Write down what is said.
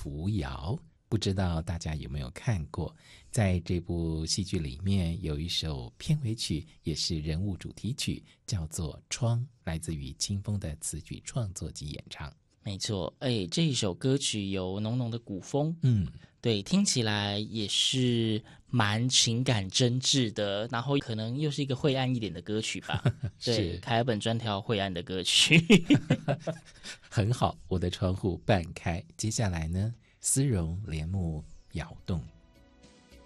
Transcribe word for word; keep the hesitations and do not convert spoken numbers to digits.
扶摇，不知道大家有没有看过。在这部戏剧里面有一首片尾曲，也是人物主题曲，叫做《窗》，来自于清风的词曲创作及演唱。 没错，哎，这一首歌曲有浓浓的古风， 嗯， 对，听起来也是蛮情感真挚的，然后可能又是一个晦暗一点的歌曲吧。对，凯尔本专挑晦暗的歌曲。 很好，我的窗户半开。接下来呢，丝绒帘幕摇动。